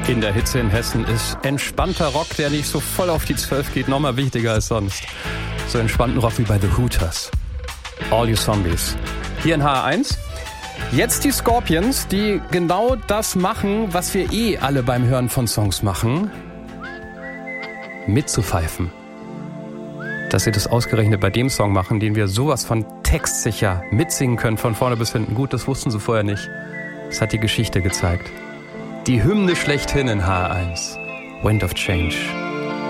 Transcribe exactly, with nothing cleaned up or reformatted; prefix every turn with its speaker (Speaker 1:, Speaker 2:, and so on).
Speaker 1: In der Hitze in Hessen ist entspannter Rock, der nicht so voll auf die zwölf geht, nochmal wichtiger als sonst. So entspannten Rock wie bei The Hooters. All You Zombies. Hier in H R eins. Jetzt die Scorpions, die genau das machen, was wir eh alle beim Hören von Songs machen. Mitzupfeifen. Dass sie das ausgerechnet bei dem Song machen, den wir sowas von textsicher mitsingen können, von vorne bis hinten. Gut, das wussten sie vorher nicht. Das hat die Geschichte gezeigt. Die Hymne schlechthin in H R eins. Wind of Change.